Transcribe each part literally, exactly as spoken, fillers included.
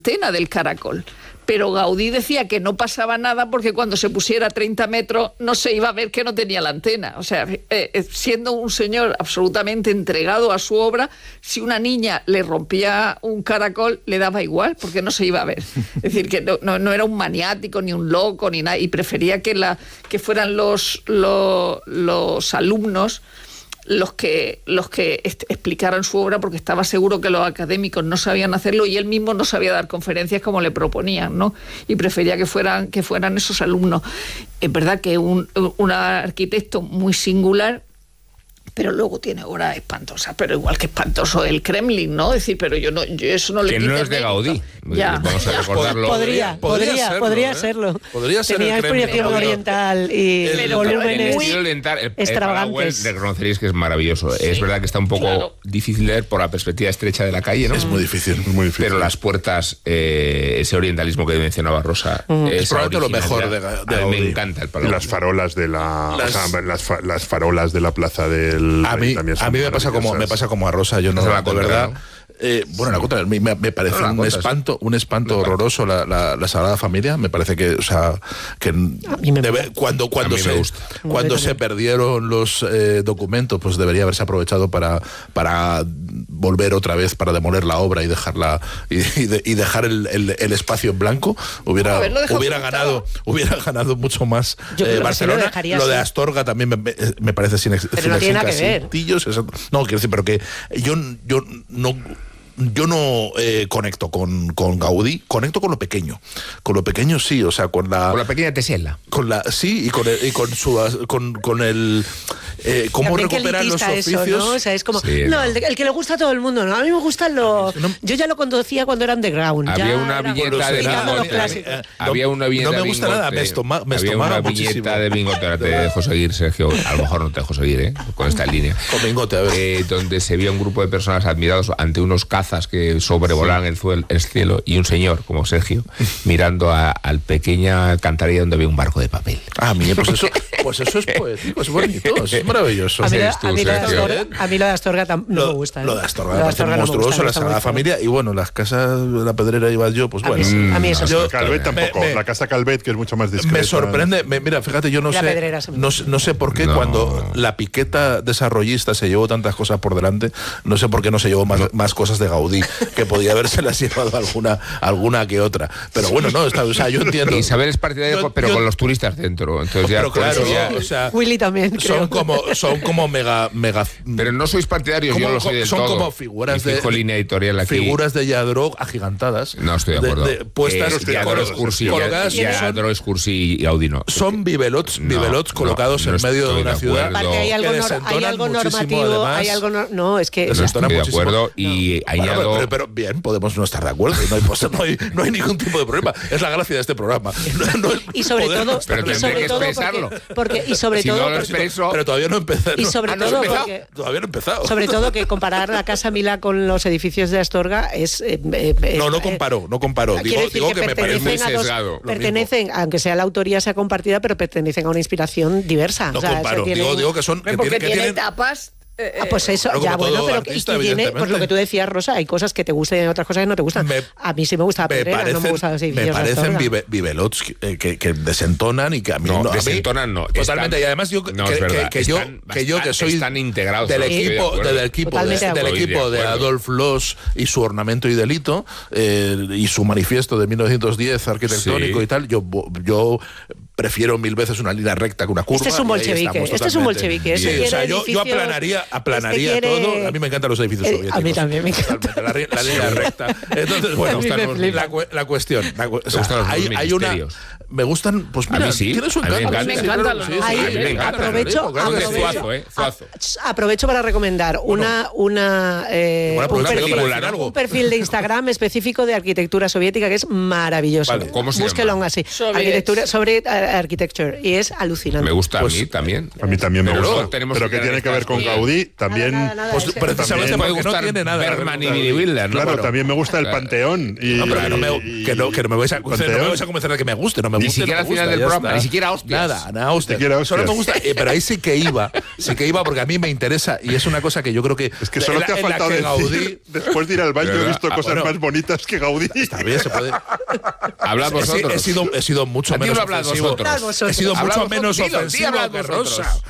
antena del caracol. Pero Gaudí decía que no pasaba nada porque cuando se pusiera a treinta metros no se iba a ver que no tenía la antena. O sea, eh, siendo un señor absolutamente entregado a su obra, si una niña le rompía un caracol, le daba igual porque no se iba a ver. Es decir, que no, no, no era un maniático, ni un loco, ni nada, y prefería que, la, que fueran los, los, los alumnos los que los que est- explicaran su obra, porque estaba seguro que los académicos no sabían hacerlo y él mismo no sabía dar conferencias como le proponían, ¿no? Y prefería que fueran que fueran esos alumnos. Es verdad que un, un arquitecto muy singular, pero luego tiene obras espantosas, pero igual que espantoso el Kremlin, ¿no? Es decir, pero yo no, yo eso no le que quito no es de mérito. Gaudí. Ya, Vamos a ya. recordarlo. Podría, podría, serlo, podría ¿eh? serlo. Podría ser Tenía el Kremlin, expropiación Gaudí. oriental y El- Pero volúmenes el estilo oriental, el, el extravagantes. Paraguay, reconoceréis que es maravilloso. Sí, es verdad que está un poco claro. difícil de ver por la perspectiva estrecha de la calle, ¿no? Es muy difícil, es muy difícil. Pero las puertas, eh, ese orientalismo que mencionaba Rosa, Mm. esa Es probablemente lo mejor originalidad, de- de a mí Gaudí. me encanta el Y Paraguay. las farolas de la Las- o sea, las, fa- las farolas de la plaza del A Rey mí, también son a mí me pasa como me maravillosas. pasa como a Rosa, yo no, Es la de contra, verdad. ¿no? Eh, bueno, la contra, me, me parece No, la un contra, espanto, un espanto La contra. horroroso la, la, la Sagrada Familia. Me parece que, o sea, que mí me debe- gusta. cuando cuando A mí me se gusta. cuando A mí se perdieron los eh, documentos, pues debería haberse aprovechado para para volver otra vez para demoler la obra y dejarla y, y, de- y dejar el, el, el espacio en blanco. Hubiera Haberlo dejado hubiera como ganado hubiera ganado mucho más Yo creo que sí lo Barcelona. dejaría Lo de así. Astorga también me, me, me parece sin ex- Pero sin no tiene nada que casi ver. tillos, eso- no, quiero decir, pero que yo, yo no yo no eh, conecto con, con Gaudí, conecto con lo pequeño. Con lo pequeño sí, o sea, con la Con la pequeña Tesela. con la sí y con el, y con su con, con el eh, cómo También qué recuperan los elitista oficios. eso, ¿no? O sea, es como, Sí, no, no. El, de- el que le gusta a todo el mundo, ¿no? A mí me gustan los... no- Yo ya lo conducía cuando era underground. Había ya una era- viñeta de pillando los Bingote. clásicos. Eh, Había una no viñeta me de gusta Bingote. nada, me estoma- me Había estomaba una muchísimo. viñeta de Bingote, ahora te dejo seguir, Sergio. A lo mejor no te dejo seguir, ¿eh? Con esta línea. Con Bingote, a ver. Eh, donde se veía un grupo de personas admirados ante unos cazas que sobrevolaban el, zuel- el cielo y un señor como Sergio mirando a, al pequeña alcantarilla donde había un barco de papel. Ah, mira, pues eso, pues eso es poético, es bonito, es maravilloso. A mí, lo, eres tú, a mí lo de Sergio. Astorga, a mí lo de Astorga tam- no Lo, me gusta. ¿eh? lo de Astorga Lo me de parece Astorga no me monstruoso, gusta, no la está Sagrada muy fuerte. Familia y bueno, las casas de la Pedrera iba yo, pues A bueno. mí sí, a mí eso sí. Yo- Calvet tampoco, me- me- la casa Calvet, que es mucho más discreta. Me sorprende, me- mira, fíjate, yo no La sé, Pedrera se me no, sé- no sé por qué No. cuando la piqueta desarrollista se llevó tantas cosas por delante, no sé por qué no se llevó más, más cosas de Gaudí, que podía habérselas llevado alguna, alguna que otra. Pero bueno, no, está, o sea, yo entiendo. Isabel es partidaria, Yo- pero yo- con los turistas dentro. Entonces ya, pero por claro, eso ya- o sea, Willy también, creo. son como, son como mega, mega. pero no sois partidarios, como- yo lo soy del son todo. como figuras Y fijo de línea editorial aquí. figuras de Yadro agigantadas. No estoy de acuerdo. puestas Eh, Yadro es cursi, colocadas, ya- son- Yadro es cursi y Gaudí no. Son bibelots, No, bibelots no, colocados no en medio de estoy una de ciudad. acuerdo. Aparte, hay que algo, nor- hay desentonan algo muchísimo, normativo, además. hay algo... nor- no, es que... No Eso estoy de muchísimo. acuerdo y Bueno, añado... pero, pero bien, podemos no estar de acuerdo, no hay, pues, no hay, no hay ningún tipo de problema. Es la gracia de este programa. No- no es Y sobre poder no todo, estar Pero y de tendré sobre que todo expresarlo. porque, porque- y sobre si todo no lo porque- expreso... Pero todavía no he empezado. Y sobre Ah, ¿no has todo empezado? porque- Todavía no he empezado. sobre todo que comparar la Casa Milá con los edificios de Astorga es... eh, eh, es- No, no eh, comparo, no comparo. Digo, quiero decir digo que, me parece muy pertenecen a dos- sesgado. Lo pertenecen, aunque sea la autoría sea compartida, pero pertenecen a una inspiración diversa. No O sea, comparo. se tienen- Digo, digo que son. Que porque tienen, que tiene tienen- etapas. eh, Ah, pues eso, Claro, ya como bueno, todo pero que, y artista, que tiene, pues evidentemente. lo que tú decías, Rosa, hay cosas que te gustan y otras cosas que no te gustan. Me- a mí sí me gusta la me Pedrera, no me parecen, gustan los me edificios de parecen Astorga. vive- vivelots que, que, que desentonan y que a mí No, no, a mí- desentonan no, Totalmente. están- y además yo no, que, es verdad, que, que yo están que yo que bastante- soy están integrados, del no, estoy de equipo acuerdo. del equipo de, Totalmente de del acuerdo. equipo de Estoy de acuerdo. Adolf Loos y su ornamento y delito eh, y su manifiesto de mil novecientos diez arquitectónico Sí. y tal. Yo yo prefiero mil veces una línea recta que una curva. Este es un y ahí bolchevique, estamos este es un totalmente. bolchevique, este Sí, o sea, quiere yo, yo edificios- aplanaría aplanaría este quiere- todo. A mí me encantan los edificios Eh, soviéticos. a mí también me encanta. Totalmente, la, ri- la línea recta. Entonces, bueno, A mí me estamos- flipa. la, cu- la cuestión. la cu- o sea, gustan los hay, hay una. ministerios? Me gustan, pues A mira, mí sí, tiene su a mí me encanto. encanta. sí, Me sí, encantan claro, los sí, dos. sí, Ahí, a mí me sí, encanta, aprovecho, claro que sí. aprovecho, Zuazo, eh, Zuazo. a- aprovecho para recomendar una, una, eh, Bueno, un, aprovecho perfil, para decir algo. un perfil de Instagram específico de arquitectura soviética que es maravilloso. Vale, ¿cómo se Búsquelo llama? así. Soviets. Arquitectura, sobre eh, architecture. Y es alucinante. Me gusta Pues, a mí también. A mí también me Pero gusta. luego tenemos Pero que que tiene que ver con quedar Gaudí, también. Nada, nada, nada, Pues es que- precisamente Me puede porque no gustar tiene nada. Bergman y Gaudí. Billy Wilder, ¿no? Claro, Bueno. también me gusta el Claro. Panteón. Y, No, pero que no me, y- que no, que no me vais a, no me Panteón. vais a convencer de que me guste, no me Ni guste, siquiera no al me final gusta, del ya programa, está. ni siquiera hostias. Nada, nada, hostias. Ni siquiera Solo me hostias. gusta, eh, pero ahí sí que iba, sí que iba porque a mí me interesa y es una cosa que yo creo que Es que solo en te ha la- en la faltado que decir, Gaudí después de ir al baño he ¿Verdad? visto Ah, cosas bueno. más bonitas que Gaudí. Está bien, se puede. Hablad He, vosotros. he sido, he sido mucho A ti menos no hablad ofensivo. vosotros. Hablad vosotros. He sido Hablad mucho vosotros, menos dilo, di, ofensivo hablad que vosotros. Rosa.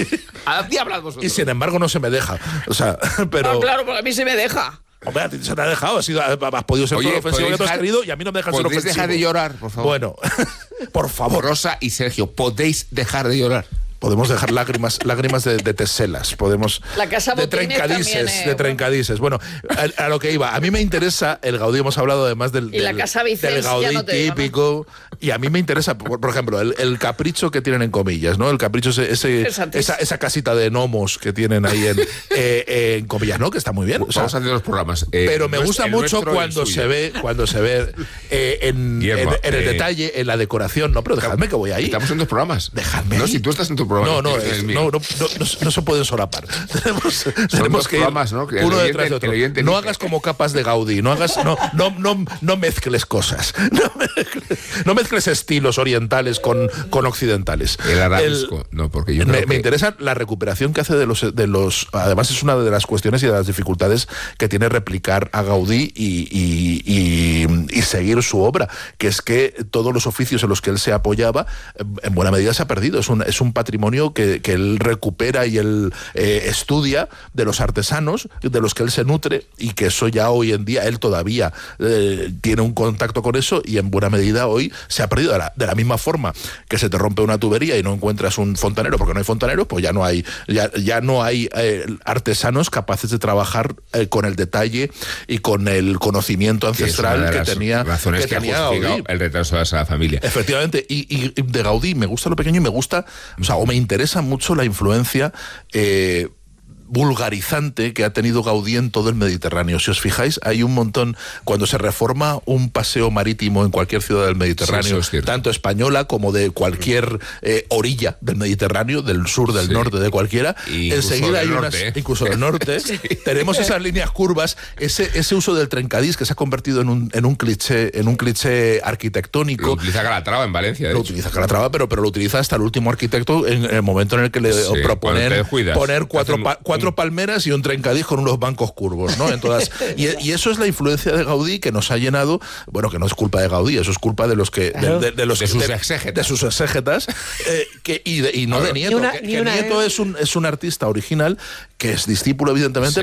A ti hablad vosotros. Y sin embargo no se me deja. O sea, pero. Ah, claro, porque a mí se me deja. Hombre, a ti se te ha dejado, has, sido, has podido ser Oye, todo lo ofensivo que ¿podéis tú has dejar- querido y a mí no me dejas ser ¿podéis ofensivo. dejar de llorar, por favor? Bueno, por favor. Rosa y Sergio, podéis dejar de llorar. Podemos dejar lágrimas, lágrimas de, de teselas, podemos La Casa de Botines trencadices, también, eh, de trencadices. Bueno, a, a lo que iba. A mí me interesa el Gaudí. Hemos hablado además del, Y la del- Casa Vicens, del ya Gaudí no te digo, ¿no? típico. Y a mí me interesa, por, por ejemplo, el, el capricho que tienen en comillas, ¿no? El capricho ese, ese- Exacto. esa, esa casita de gnomos que tienen ahí en, eh, en comillas, ¿no? Que está muy bien. O sea, Vamos a hacer los programas. Eh, pero me nues- gusta el mucho nuestro y el cuando suyo. se ve, cuando se ve eh, en, Guillermo, en- en el eh, detalle, en la decoración. No, pero dejadme que voy ahí. Estamos en dos programas. Dejadme No, ahí. si tú estás en tu programa. No, no, yo estoy en es- el mío. no, no, no, no, no se pueden solapar. tenemos tenemos dos que ir programas, ¿no? Que el uno oyente- detrás de otro. el oyente No elige. hagas como capas de Gaudí, no hagas, no, no, no, no mezcles cosas. No mezcles, no mezcles estilos orientales con, con occidentales. El arabisco. No, porque yo me, creo me que- interesa la recuperación que hace de los, de los. Además, es una de las cuestiones y de las dificultades que tiene replicar a Gaudí y, y, y, y seguir su obra, que es que todos los oficios en los que él se apoyaba, en buena medida se ha perdido. Es un, es un patrimonio que, que él recupera y él eh, estudia de los artesanos, de los que él se nutre, y que eso ya hoy en día él todavía eh, tiene un contacto con eso, y en buena medida hoy se ha perdido. De la, de la misma forma que se te rompe una tubería y no encuentras un fontanero porque no hay fontanero, pues ya no hay ya, ya no hay eh, artesanos capaces de trabajar eh, con el detalle y con el conocimiento que es una ancestral de que las tenía, razones que que, tenía ha justificado Gaudí. el retraso de esa familia. Efectivamente, y, y de Gaudí me gusta lo pequeño y me gusta, o sea, o me interesa mucho la influencia eh, vulgarizante que ha tenido Gaudí en todo el Mediterráneo. Si os fijáis, hay un montón, cuando se reforma un paseo marítimo en cualquier ciudad del Sí, Mediterráneo, eso es cierto. tanto española como de cualquier eh, orilla del Mediterráneo, del sur, del Sí. norte, de cualquiera, Incluso enseguida hay del unas, norte, ¿eh? incluso del norte, tenemos esas líneas curvas, ese, ese uso del trencadís que se ha convertido en un, en un cliché, en un cliché arquitectónico. Lo utiliza Calatrava en Valencia, de Lo hecho. utiliza Calatrava, pero, pero lo utiliza hasta el último arquitecto en el momento en el que le Sí, cuando proponen te descuidas, poner te cuatro, hacen pa- cuatro un- palmeras y un trencadís con unos bancos curvos, ¿no? En todas, y, y eso es la influencia de Gaudí que nos ha llenado, bueno, que no es culpa de Gaudí, eso es culpa de los que de, Claro. de- de los De sus de, exégetas. de sus exégetas, eh, que, y, de- y no de Claro. Nieto, Ni una- que, ni que una, Nieto ¿eh? es un es un artista original que es discípulo evidentemente, Sí.